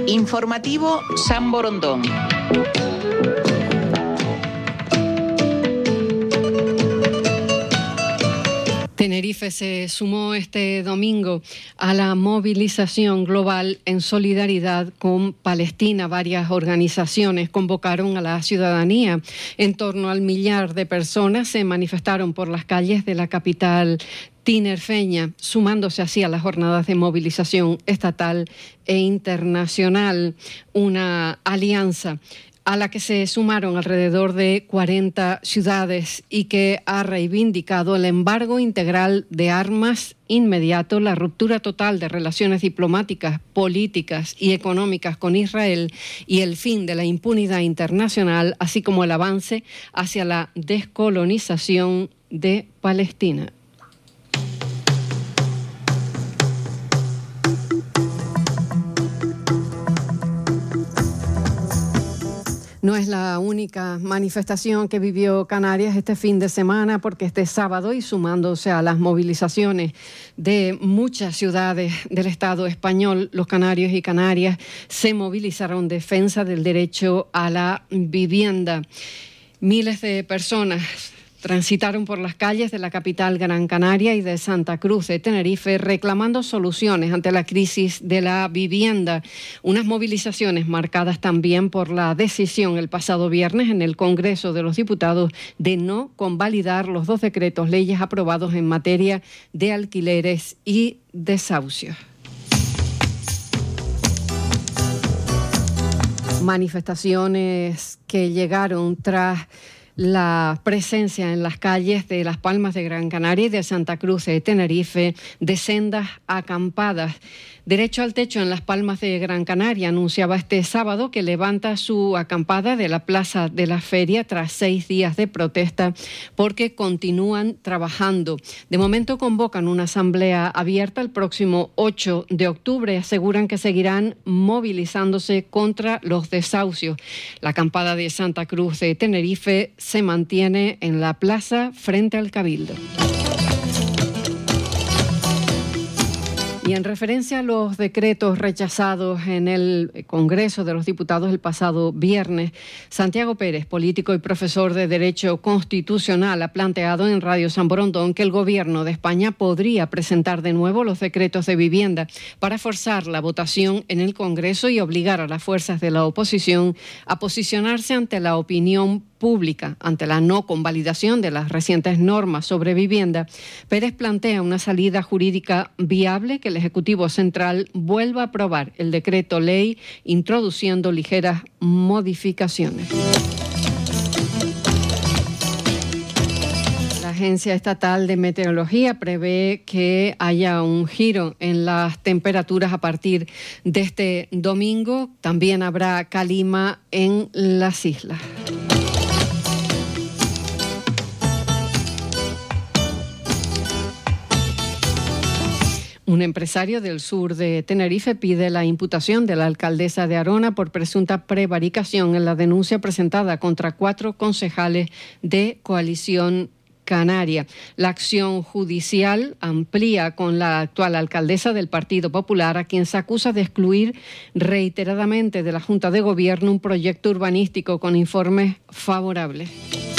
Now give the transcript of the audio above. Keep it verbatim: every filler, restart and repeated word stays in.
Informativo San Borondón. Tenerife se sumó este domingo a la movilización global en solidaridad con Palestina. Varias organizaciones convocaron a la ciudadanía. En torno al millar de personas se manifestaron por las calles de la capital tinerfeña, sumándose así a las jornadas de movilización estatal e internacional, una alianza a la que se sumaron alrededor de cuarenta ciudades y que ha reivindicado el embargo integral de armas inmediato, la ruptura total de relaciones diplomáticas, políticas y económicas con Israel y el fin de la impunidad internacional, así como el avance hacia la descolonización de Palestina. No es la única manifestación que vivió Canarias este fin de semana, porque este sábado, y sumándose a las movilizaciones de muchas ciudades del Estado español, los canarios y canarias se movilizaron en defensa del derecho a la vivienda. Miles de personas transitaron por las calles de la capital Gran Canaria y de Santa Cruz de Tenerife reclamando soluciones ante la crisis de la vivienda. Unas movilizaciones marcadas también por la decisión el pasado viernes en el Congreso de los Diputados de no convalidar los dos decretos leyes aprobados en materia de alquileres y desahucios. Manifestaciones que llegaron tras la presencia en las calles de Las Palmas de Gran Canaria y de Santa Cruz de Tenerife de sendas acampadas. Derecho al Techo en Las Palmas de Gran Canaria anunciaba este sábado que levanta su acampada de la Plaza de la Feria tras seis días de protesta porque continúan trabajando. De momento convocan una asamblea abierta el próximo ocho de octubre. Aseguran que seguirán movilizándose contra los desahucios. La acampada de Santa Cruz de Tenerife se mantiene en la plaza frente al Cabildo. Y en referencia a los decretos rechazados en el Congreso de los Diputados el pasado viernes, Santiago Pérez, político y profesor de Derecho Constitucional, ha planteado en Radio San Borondón que el Gobierno de España podría presentar de nuevo los decretos de vivienda para forzar la votación en el Congreso y obligar a las fuerzas de la oposición a posicionarse ante la opinión pública ante la no convalidación de las recientes normas sobre vivienda. Pérez plantea una salida jurídica viable, que el Ejecutivo Central vuelva a aprobar el decreto ley introduciendo ligeras modificaciones. La Agencia Estatal de Meteorología prevé que haya un giro en las temperaturas a partir de este domingo. También habrá calima en las islas. Un empresario del sur de Tenerife pide la imputación de la alcaldesa de Arona por presunta prevaricación en la denuncia presentada contra cuatro concejales de Coalición Canaria. La acción judicial amplía con la actual alcaldesa del Partido Popular, a quien se acusa de excluir reiteradamente de la Junta de Gobierno un proyecto urbanístico con informes favorables.